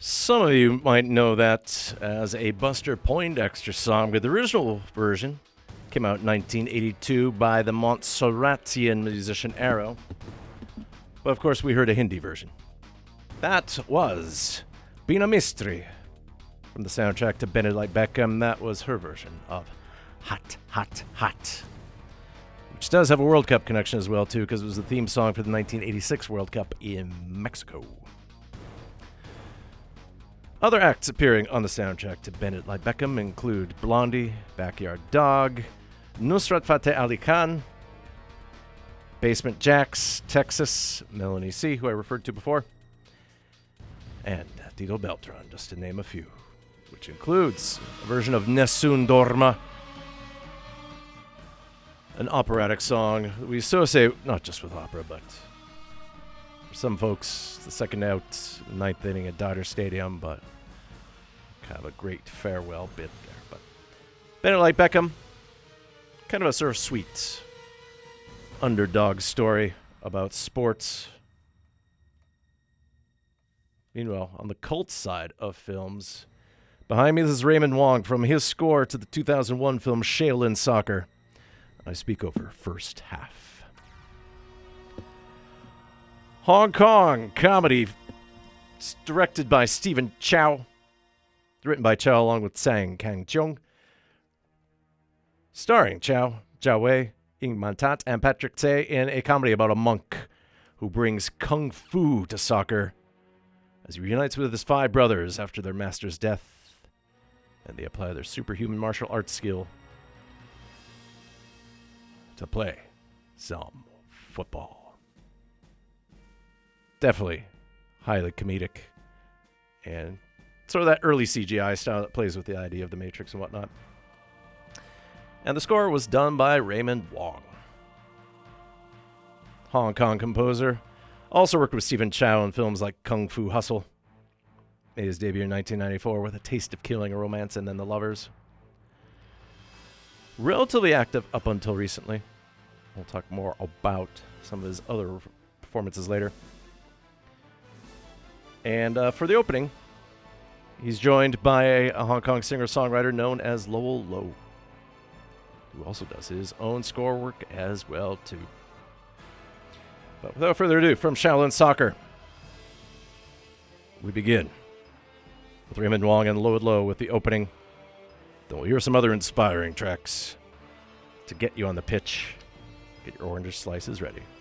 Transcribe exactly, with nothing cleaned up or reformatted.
Some of you might know that as a Buster Poindexter song, but the original version came out in nineteen eighty-two by the Montserratian musician Arrow. But of course, we heard a Hindi version. That was Bina Mistry from the soundtrack to Bend It Like Beckham. That was her version of Hot, Hot, Hot, which does have a World Cup connection as well, too, because it was the theme song for the nineteen eighty-six World Cup in Mexico. Other acts appearing on the soundtrack to Bend It Like Beckham include Blondie, Backyard Dog, Nusrat Fateh Ali Khan, Basement Jaxx, Texas, Melanie C., who I referred to before, and Tito Beltran, just to name a few, which includes a version of Nessun Dorma, an operatic song that we associate not just with opera, but for some folks, the second out, ninth inning at Dodger Stadium, but kind of a great farewell bit there. But Bend It Like Beckham, kind of a sort of sweet underdog story about sports. Meanwhile, on the cult side of films, behind me, this is Raymond Wong from his score to the two thousand one film Shaolin Soccer. I speak over first half. Hong Kong comedy, it's directed by Stephen Chow, written by Chow along with Tsang Kang-cheong, starring Chow, Zhao Wei, Ying Man-tat, and Patrick Tse in a comedy about a monk who brings kung fu to soccer as he reunites with his five brothers after their master's death, and they apply their superhuman martial arts skill to play some football. Definitely highly comedic and sort of that early C G I style that plays with the idea of the Matrix and whatnot. And the score was done by Raymond Wong, Hong Kong composer. Also worked with Stephen Chow in films like Kung Fu Hustle. Made his debut in nineteen ninety-four with A Taste of Killing, a Romance, and then The Lovers. Relatively active up until recently. We'll talk more about some of his other performances later. And uh, for the opening, he's joined by a, a Hong Kong singer-songwriter known as Lowell Low, who also does his own score work as well, too. But without further ado, from Shaolin Soccer, we begin with Raymond Wong and Lowell Low with the opening. Then we'll hear some other inspiring tracks to get you on the pitch. Get your orange slices ready.